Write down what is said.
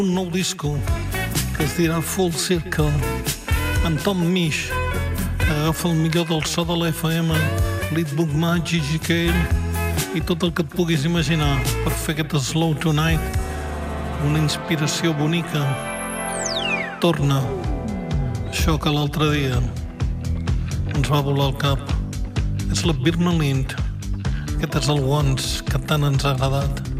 Un nou disco que es dirà Full Circle. En Tom Misch agafa el millor del so de l'FM, Fleetwood Mac, Gigi Cale i tot el que et puguis imaginar per fer aquest Slow Tonight, una inspiració bonica. Torna això que l'altre dia ens va volar al cap. És la Birna Lind. Aquest és el Once que tant ens ha agradat.